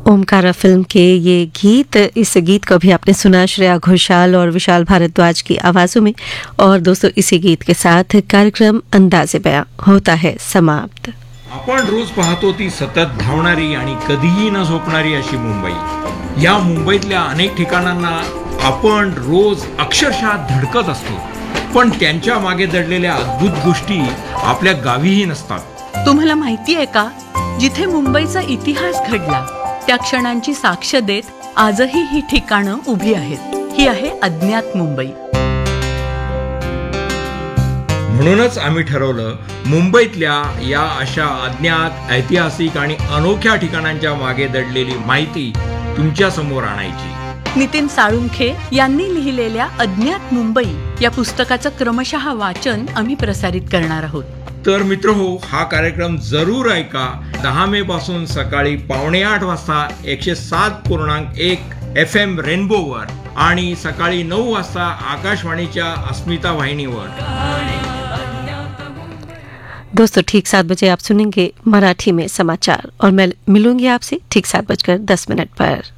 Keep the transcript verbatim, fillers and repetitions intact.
Omkara film के ये गीत, इस गीत को भी आपने सुना श्रेया घोषाल और विशाल भारद्वाज की आवाज़ों में। और दोस्तों, इसी गीत के साथ कार्यक्रम अंदाजे बयां होता है समाप्त। आपण रोज पाहतो ती सतत धावणारी आणि कधीही न झोपणारी अशी मुंबई। या मुंबईतल्या अनेक ठिकाणांना आपण रोज अक्षरशः धडकत असतो, पण त्यांच्या मागे दडलेल्या अद्भुत गोष्टी आपल्या गावीही नसतात। तुम्हाला माहिती आहे का, जिथे मुंबईचा इतिहास घडला त्या क्षणांची साक्ष देत आजही ही ठिकाणं उभी आहेत। ही आहे अज्ञात मुंबई। म्हणूनच आम्ही ठरवलं, मुंबईतल्या या अशा अज्ञात, ऐतिहासिक आणि अनोख्या ठिकाणांच्या मागे दडलेली माहिती तुमच्या समोर आणायची। नितीन साळुंखे यांनी लिहिलेल्या अज्ञात मुंबई या पुस्तकाचं क्रमशः वाचन आम्ही प्रसारित करणार आहोत। तर मित्रहो, हा कार्यक्रम जरूर ऐका। दहा मे पासून सकाळी पावणे आठ वाजता एकशे सात पूर्णांक एक एफ एम रेनबोवर आणि सकाळी नऊ वाजता आकाशवाणीच्या अस्मिता वाहिनीवर। दोस्तों, ठीक सात बजे आप सुनेंगे मराठी में समाचार और मैं मिलूंगी आपसे ठीक सात बजकर दस मिनट पर।